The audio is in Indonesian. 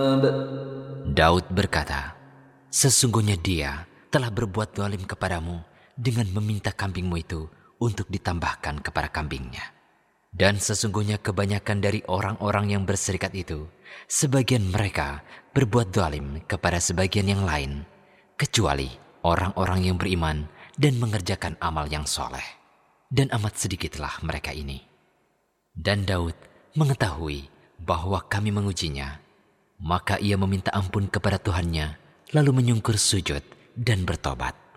Daud berkata, "Sesungguhnya dia telah berbuat zalim kepadamu dengan meminta kambingmu itu untuk ditambahkan kepada kambingnya. Dan sesungguhnya kebanyakan dari orang-orang yang berserikat itu, sebagian mereka berbuat zalim kepada sebagian yang lain, kecuali orang-orang yang beriman dan mengerjakan amal yang soleh. Dan amat sedikitlah mereka ini." Dan Daud mengetahui bahwa kami mengujinya. Maka ia meminta ampun kepada Tuhannya, lalu menyungkur sujud dan bertobat.